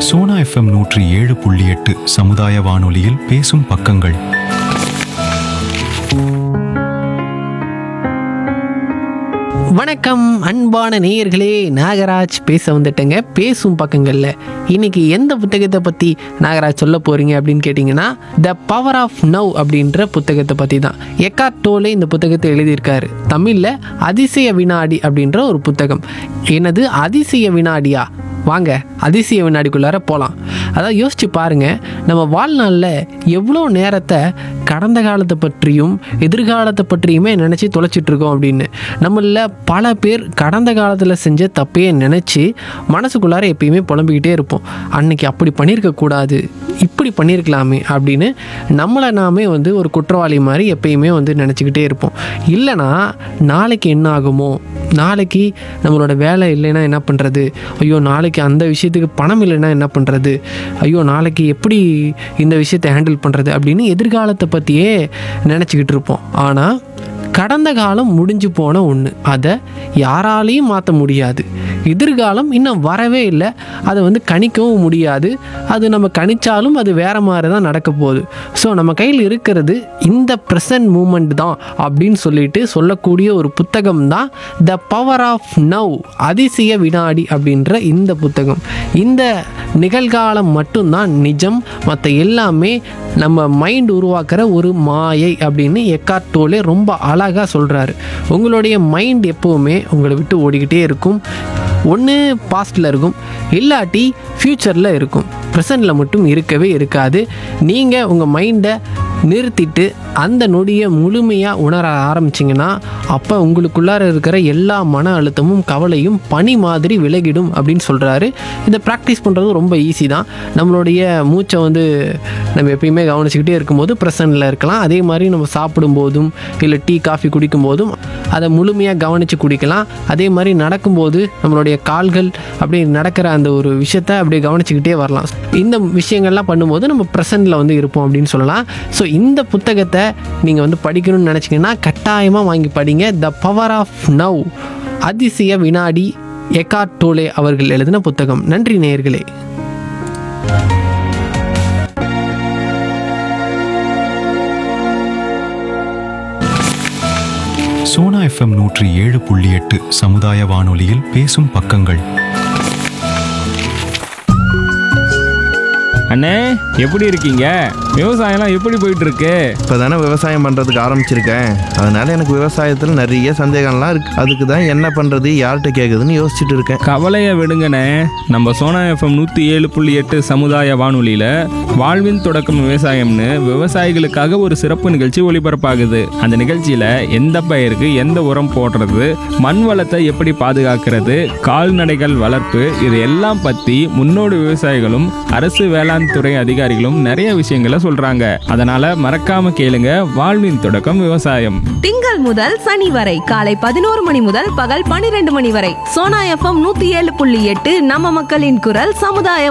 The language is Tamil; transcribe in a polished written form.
சோனா FM 107.8 சமுதாய வானொலியில் பேசும் பக்கங்கள். வணக்கம் அன்பான நேயர்களே, நாகராஜ் பேச வந்துட்டேங்க. பேசும் பக்கங்களில் இன்னைக்கு எந்த புத்தகத்தை பற்றி நாகராஜ் சொல்ல போகிறீங்க அப்படின்னு கேட்டிங்கன்னா, த பவர் ஆஃப் நவ் அப்படின்ற புத்தகத்தை பற்றி தான். எக்கார்ட் டோலே இந்த புத்தகத்தை எழுதியிருக்காரு. தமிழில் அதிசய வினாடி அப்படின்ற ஒரு புத்தகம். என்னது அதிசய வினாடியா? வாங்க அதிசய வினாடிக்குள்ளார போகலாம். அதான் யோசிச்சு பாருங்க, நம்ம வாழ்நாளில் எவ்வளோ நேரத்தை கடந்த காலத்தை பற்றியும் எதிர்காலத்தை பற்றியுமே நினச்சி தொலைச்சிட்ருக்கோம் அப்படின்னு. நம்மள பல பேர் கடந்த காலத்தில் செஞ்ச தப்பையே நினச்சி மனசுக்குள்ளார எப்பயுமே புலம்பிக்கிட்டே இருப்போம். அன்னைக்கு அப்படி பண்ணியிருக்கக்கூடாது, இப்படி பண்ணியிருக்கலாமே அப்படின்னு நம்மளை நாமே ஒரு குற்றவாளி மாதிரி எப்பயுமே நினச்சிக்கிட்டே இருப்போம். இல்லைனா நாளைக்கு என்ன ஆகுமோ, நாளைக்கு நம்மளோட வேலை இல்லைன்னா என்ன பண்ணுறது, ஐயோ நாளைக்கு அந்த விஷயத்துக்கு பணம் இல்லைன்னா என்ன பண்ணுறது, ஐயோ நாளைக்கு எப்படி இந்த விஷயத்தை ஹேண்டில் பண்ணுறது அப்படின்னு எதிர்காலத்தை பற்றியே நினச்சிக்கிட்டு இருப்போம். ஆனால் கடந்த காலம் முடிஞ்சு போன ஒன்று, அதை யாராலையும் மாற்ற முடியாது. எதிர்காலம் இன்னும் வரவே இல்லை, அதை கணிக்கவும் முடியாது. அது நம்ம கணிச்சாலும் அது வேறு மாதிரி தான் நடக்க போகுது. ஸோ நம்ம கையில் இருக்கிறது இந்த ப்ரெசன்ட் மூமெண்ட் தான் அப்படின்னு சொல்லக்கூடிய ஒரு புத்தகம் தான் த பவர் ஆஃப் நவ், அதிசய வினாடி அப்படின்ற இந்த புத்தகம். இந்த நிகழ்காலம் மட்டும்தான் நிஜம், மற்ற எல்லாமே நம்ம மைண்ட் உருவாக்குற ஒரு மாயை அப்படின்னு எக்கார்ட் டோலே ரொம்ப அழகாக சொல்கிறாரு. உங்களுடைய மைண்ட் எப்போவுமே உங்களை விட்டு ஓடிக்கிட்டே இருக்கும். ஒன்று பாஸ்டில் இருக்கும், இல்லாட்டி ஃப்யூச்சரில் இருக்கும். ப்ரெசண்டில் மட்டும் இருக்கவே இருக்காது. நீங்கள் உங்கள் மைண்டை நிறுத்திட்டு அந்த நொடியை முழுமையாக உணர ஆரம்பிச்சிங்கன்னா அப்போ உங்களுக்குள்ளார இருக்கிற எல்லா மன அழுத்தமும் கவலையும் பனி மாதிரி விலகிடும் அப்படின்னு சொல்கிறாரு. இதை ப்ராக்டிஸ் பண்ணுறது ரொம்ப ஈஸி தான். நம்மளுடைய மூச்சை நம்ம எப்பயுமே கவனிச்சுக்கிட்டே இருக்கும்போது ப்ரெசண்டில் இருக்கலாம். அதே மாதிரி நம்ம சாப்பிடும்போதும் இல்லை டீ காஃபி குடிக்கும்போதும் அதை முழுமையாக கவனித்து குடிக்கலாம். அதே மாதிரி நடக்கும்போது நம்மளுடைய கால்கள் அப்படி நடக்கிற அந்த ஒரு விஷயத்தை அப்படியே கவனிச்சுக்கிட்டே வரலாம். இந்த விஷயங்கள்லாம் பண்ணும்போது நம்ம ப்ரெசண்டில் இருப்போம் அப்படின்னு சொல்லலாம். ஸோ இந்த புத்தகத்தை நீங்கள் படிக்கணும்னு நினச்சிங்கன்னா கட்டாயமாக வாங்கி படிங்க. த பவர் ஆஃப் நவ், அதிசய வினாடி, எக்கார்ட் டோலே அவர்கள் எழுதின புத்தகம். நன்றி நேயர்களே. சோனா FM 107.8 சமுதாய வானொலியில் பேசும் பக்கங்கள். அண்ணே, எப்படி இருக்கீங்க? விவசாயம்லாம் எப்படி போயிட்டு இருக்கு? இப்போ தானே விவசாயம் பண்ணுறதுக்கு ஆரம்பிச்சிருக்கேன். அதனால எனக்கு விவசாயத்தில் நிறைய சந்தேகம்லாம் இருக்குது. அதுக்கு தான் என்ன பண்ணுறது, யார்கிட்ட கேட்குதுன்னு யோசிச்சுட்டு இருக்கேன். கவலையை விடுங்கண்ணே. நம்ம சோனா FM 107.8 சமுதாய வானொலியில் வாழ்வின் தொடக்கம் விவசாயம்னு விவசாயிகளுக்காக ஒரு சிறப்பு நிகழ்ச்சி ஒளிபரப்பாகுது. அந்த நிகழ்ச்சியில் எந்த பயிருக்கு எந்த உரம் போடுறது, மண் வளத்தை எப்படி பாதுகாக்கிறது, கால்நடைகள் வளர்ப்பு, இது எல்லாம் பற்றி முன்னோடி விவசாயிகளும் அரசு வேளாண் துறை அதிகாரிகளும் நிறைய விஷயங்களை சொல்றாங்க. அதனால மறக்காம கேளுங்க, வாழ்வின் தொடக்கம் விவசாயம். திங்கள் முதல் சனி வரை காலை 11 மணி முதல் பகல் 12 மணி வரை சோனா FM 107.8 நம்ம மக்களின் குரல் சமுதாய